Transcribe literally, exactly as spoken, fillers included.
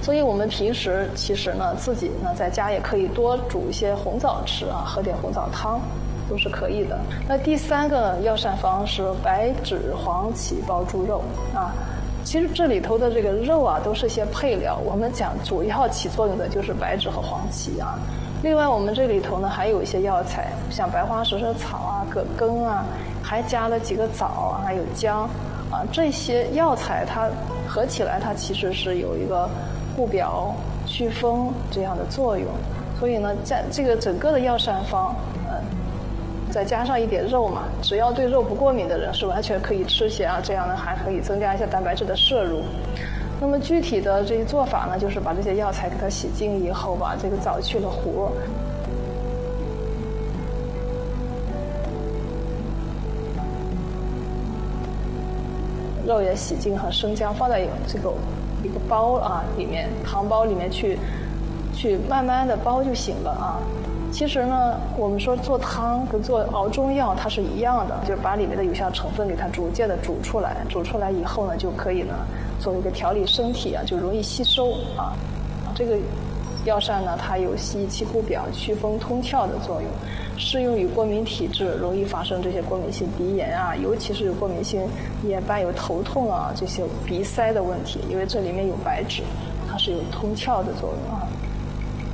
所以我们平时其实呢，自己呢在家也可以多煮一些红枣吃啊，喝点红枣汤都是可以的。那第三个药膳方是白芷黄芪煲猪肉啊。其实这里头的这个肉啊，都是一些配料。我们讲主要起作用的就是白芷和黄芪啊。另外，我们这里头呢还有一些药材，像白花蛇舌草啊、葛根啊，还加了几个枣啊，还有姜啊。这些药材它合起来，它其实是有一个固表、祛风这样的作用。所以呢，在这个整个的药膳方，嗯。再加上一点肉嘛，只要对肉不过敏的人是完全可以吃些啊，这样呢还可以增加一下蛋白质的摄入。那么具体的这个做法呢，就是把这些药材给它洗净以后，把这个枣去了核，肉也洗净和生姜放在这个一个煲啊里面，汤包里面去去慢慢的煲就行了啊。其实呢，我们说做汤跟做熬中药它是一样的，就是把里面的有效成分给它逐渐的煮出来，煮出来以后呢，就可以呢作为一个调理身体啊，就容易吸收啊。这个药膳呢，它有益气固表、祛风通窍的作用，适用于过敏体质，容易发生这些过敏性鼻炎啊，尤其是有过敏性眼斑、有头痛啊这些鼻塞的问题，因为这里面有白芷，它是有通窍的作用啊。